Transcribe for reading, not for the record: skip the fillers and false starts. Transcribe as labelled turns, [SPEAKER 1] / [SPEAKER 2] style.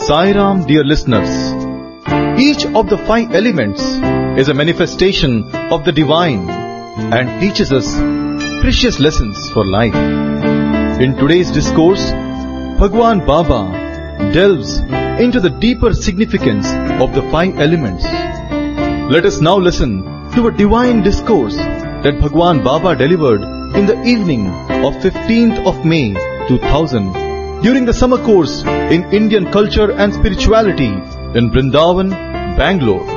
[SPEAKER 1] Sai Ram, dear listeners. Each of the 5 elements is a manifestation of the divine and teaches us precious lessons for life. In today's discourse, Bhagwan Baba delves into the deeper significance of the 5 elements. Let us now listen to a divine discourse that Bhagwan Baba delivered in the evening of 15th of May 2000 during the summer course in Indian culture and spirituality in Vrindavan, Bangalore.